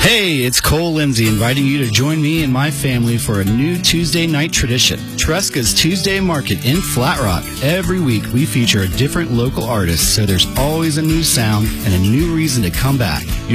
Hey, it's Cole Lindsay inviting you to join me and my family for a new Tuesday night tradition, Tresca's Tuesday Market in Flat Rock. Every week we feature a different local artist, so there's always a new sound and a new reason to come back.